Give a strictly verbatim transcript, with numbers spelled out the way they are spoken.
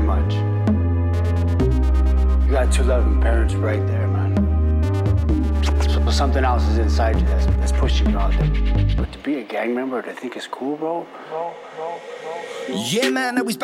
much. You got two loving parents right there, man. So something else is inside you that's, that's pushing you out there. But to be a gang member, to think it's cool, bro? Yeah, man, I was